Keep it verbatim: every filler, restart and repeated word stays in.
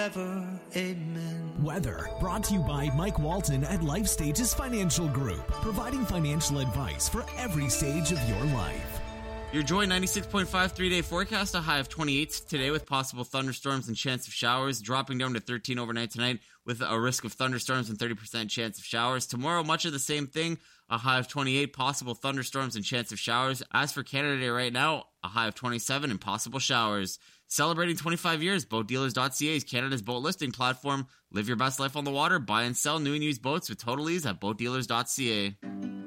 forever. Amen. Weather brought to you by Mike Walton at Life Stages Financial Group, providing financial advice for every stage of your life. Your Joy ninety-six point five three-day forecast, a high of twenty-eight today with possible thunderstorms and chance of showers, dropping down to thirteen overnight tonight with a risk of thunderstorms and thirty percent chance of showers. Tomorrow, much of the same thing, a high of twenty-eight, possible thunderstorms and chance of showers. As for Canada Day right now, a high of twenty-seven and possible showers. Celebrating twenty-five years, boat dealers dot c a is Canada's boat listing platform. Live your best life on the water. Buy and sell new and used boats with total ease at boat dealers dot c a.